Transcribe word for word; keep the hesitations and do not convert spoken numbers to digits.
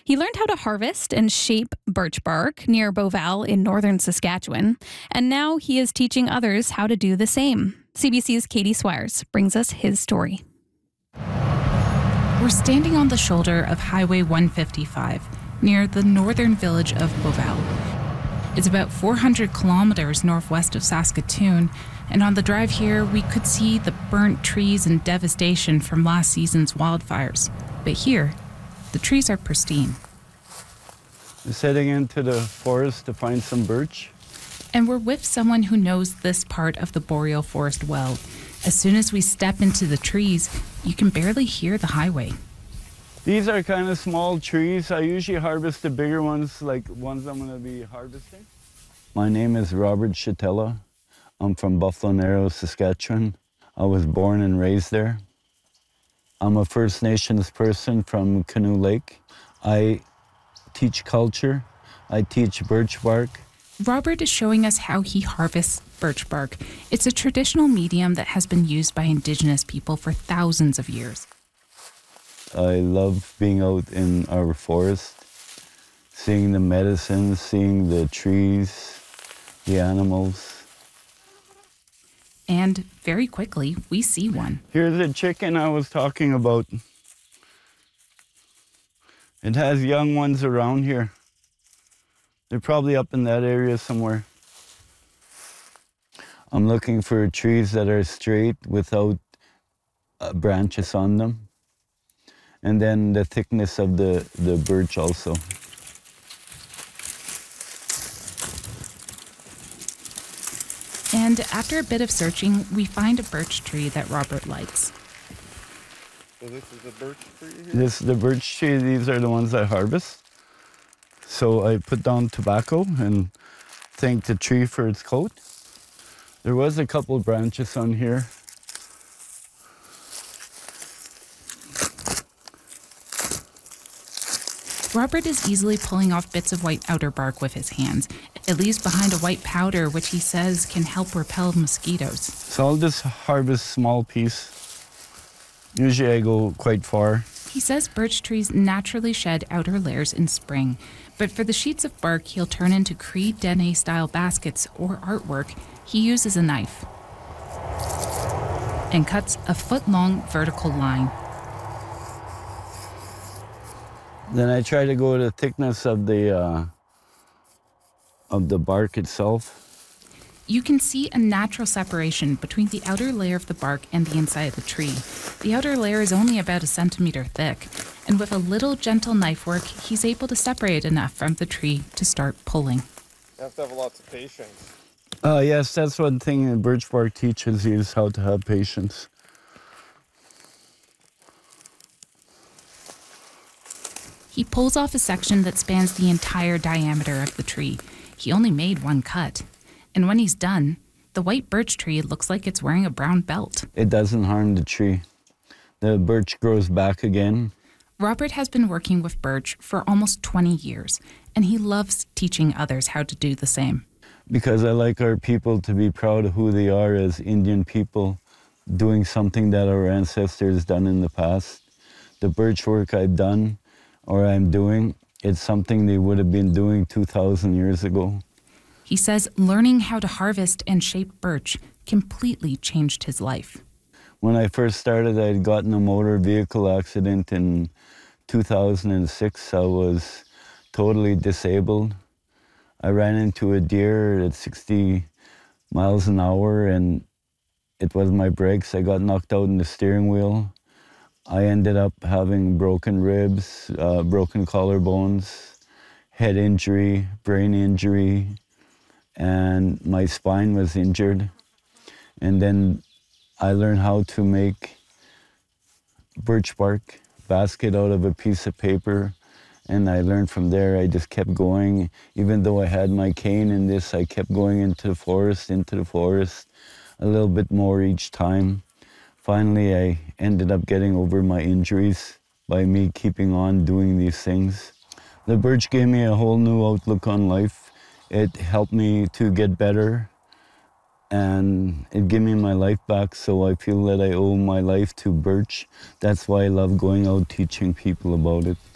He learned how to harvest and shape birch bark near Beauval in northern Saskatchewan, and now he is teaching others how to do the same. C B C's Katie Swires brings us his story. We're standing on the shoulder of Highway one fifty-five, near the northern village of Beauval. It's about four hundred kilometers northwest of Saskatoon, and on the drive here, we could see the burnt trees and devastation from last season's wildfires. But here, the trees are pristine. We're heading into the forest to find some birch. And we're with someone who knows this part of the boreal forest well. As soon as we step into the trees, you can barely hear the highway. These are kind of small trees. I usually harvest the bigger ones, like ones I'm going to be harvesting. My name is Robert Chatella. I'm from Buffalo Narrows, Saskatchewan. I was born and raised there. I'm a First Nations person from Canoe Lake. I teach culture. I teach birch bark. Robert is showing us how he harvests birch bark. It's a traditional medium that has been used by Indigenous people for thousands of years. I love being out in our forest, seeing the medicine, seeing the trees, the animals. And very quickly, we see one. Here's the chicken I was talking about. It has young ones around here. They're probably up in that area somewhere. I'm looking for trees that are straight without uh, branches on them. And then the thickness of the, the birch also. And after a bit of searching, we find a birch tree that Robert likes. So this is the birch tree here? This is the birch tree. These are the ones I harvest. So I put down tobacco and thank the tree for its coat. There was a couple branches on here. Robert is easily pulling off bits of white outer bark with his hands. It leaves behind a white powder, which he says can help repel mosquitoes. So I'll just harvest small piece. Usually I go quite far. He says birch trees naturally shed outer layers in spring, but for the sheets of bark he'll turn into Cree Dene-style baskets or artwork, he uses a knife and cuts a foot-long vertical line. Then I try to go to the thickness of the uh, of the bark itself. You can see a natural separation between the outer layer of the bark and the inside of the tree. The outer layer is only about a centimeter thick, and with a little gentle knife work, he's able to separate enough from the tree to start pulling. You have to have lots of patience. Uh, yes, that's one thing that birch bark teaches you is how to have patience. He pulls off a section that spans the entire diameter of the tree. He only made one cut. And when he's done, the white birch tree looks like it's wearing a brown belt. It doesn't harm the tree. The birch grows back again. Robert has been working with birch for almost twenty years, and he loves teaching others how to do the same. Because I like our people to be proud of who they are as Indian people, doing something that our ancestors done in the past. The birch work I've done, or I'm doing, it's something they would have been doing two thousand years ago. He says learning how to harvest and shape birch completely changed his life. When I first started, I had gotten a motor vehicle accident in two thousand six. I was totally disabled. I ran into a deer at sixty miles an hour, and it was my brakes. I got knocked out in the steering wheel. I ended up having broken ribs, uh, broken collarbones, head injury, brain injury, and my spine was injured. And then I learned how to make birch bark basket out of a piece of paper, and I learned from there. I just kept going. Even though I had my cane in this, I kept going into the forest, into the forest, a little bit more each time. Finally, I ended up getting over my injuries by me keeping on doing these things. The birch gave me a whole new outlook on life. It helped me to get better, and it gave me my life back, so I feel that I owe my life to birch. That's why I love going out teaching people about it.